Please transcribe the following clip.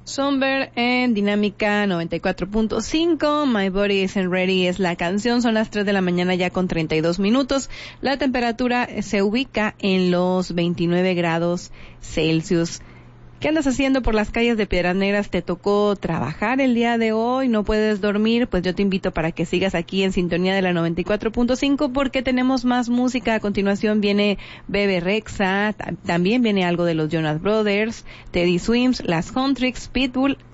Somber en Dinámica 94.5. My Body Isn't Ready es la canción. Son las 3 de la mañana ya con 32 minutos. La temperatura se ubica en los 29 grados Celsius. ¿Qué andas haciendo por las calles de Piedras Negras? ¿Te tocó trabajar el día de hoy? ¿No puedes dormir? Pues yo te invito para que sigas aquí en sintonía de la 94.5 porque tenemos más música. A continuación viene Bebe Rexha, también viene algo de los Jonas Brothers, Teddy Swims, Las Huntrix, Pitbull